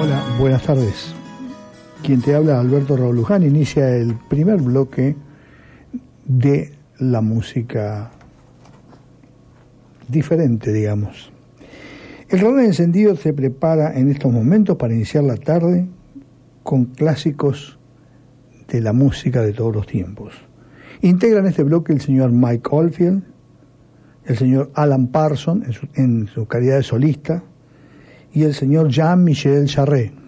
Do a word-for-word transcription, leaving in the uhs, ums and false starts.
Hola, buenas tardes. Quien te habla, Alberto Raúl Luján, inicia el primer bloque de la música diferente, digamos. El Radar Encendido se prepara en estos momentos para iniciar la tarde con clásicos de la música de todos los tiempos. Integran este bloque el señor Mike Oldfield, el señor Alan Parsons en su, en su calidad de solista, y el señor Jean-Michel Jarre.